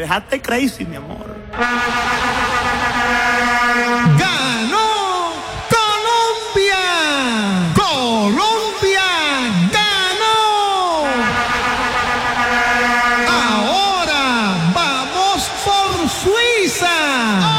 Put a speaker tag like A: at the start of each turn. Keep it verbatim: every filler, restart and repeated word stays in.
A: dejaste crazy, mi amor.
B: ¡Ganó Colombia! ¡Colombia ganó! Ahora vamos por Suiza.